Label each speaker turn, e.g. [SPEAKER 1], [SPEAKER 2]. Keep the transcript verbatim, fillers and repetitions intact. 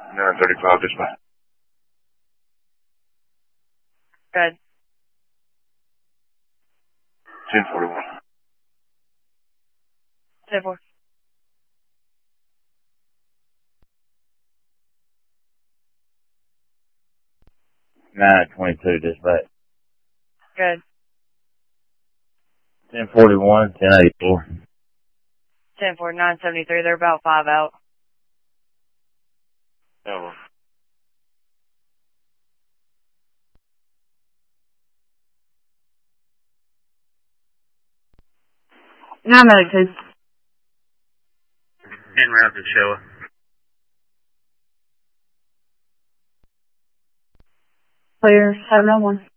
[SPEAKER 1] nine thirty-five dispatch.
[SPEAKER 2] Good.
[SPEAKER 1] ten forty-one.
[SPEAKER 2] ten four.
[SPEAKER 3] nine twenty-two dispatch.
[SPEAKER 2] Good.
[SPEAKER 3] ten forty-one, ten eighty-four.
[SPEAKER 2] ten four, nine seventy-three. They're about five out.
[SPEAKER 1] Over.
[SPEAKER 2] nine medic two.
[SPEAKER 4] En route to Showa.
[SPEAKER 2] Clear. seven oh one.